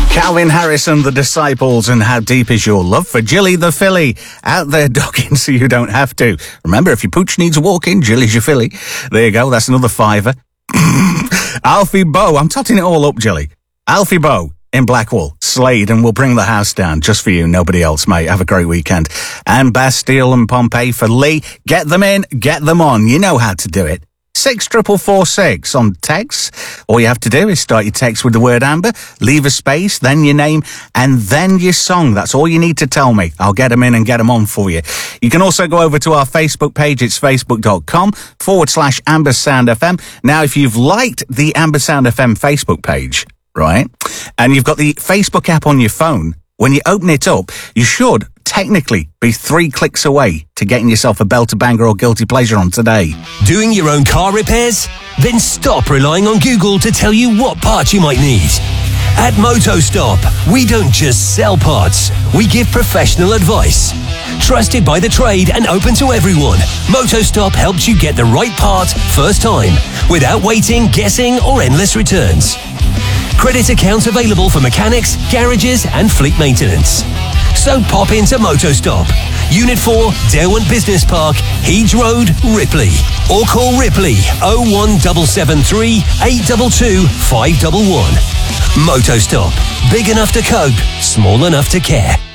Calvin Harris and the Disciples, and how deep is your love for Jilly the filly? Out there dogging so you don't have to. Remember, if your pooch needs a walk in, Jilly's your filly. There you go, that's another fiver. Alfie Bow, I'm totting it all up, Jilly. Alfie Bow in Blackwall, Slade, and we'll bring the house down just for you, nobody else, mate. Have a great weekend. And Bastille and Pompeii for Lee. Get them in, get them on. You know how to do it. 64446 on text. All you have to do is start your text with the word Amber, leave a space, then your name, and then your song. That's all you need to tell me. I'll get them in and get them on for you. You can also go over to our Facebook page. It's facebook.com/Amber Sound FM. Now, if you've liked the Amber Sound FM Facebook page, right, and you've got the Facebook app on your phone, when you open it up, you should technically be 3 clicks away to getting yourself a belter banger or guilty pleasure on today. Doing your own car repairs? Then stop relying on Google to tell you what parts you might need. At MotoStop, we don't just sell parts, we give professional advice. Trusted by the trade and open to everyone, MotoStop helps you get the right part first time, without waiting, guessing, or endless returns. Credit accounts available for mechanics, garages, and fleet maintenance. So pop into MotoStop, Unit 4, Derwent Business Park, Heeds Road, Ripley. Or call Ripley 01773 822 511. MotoStop. Big enough to cope, small enough to care.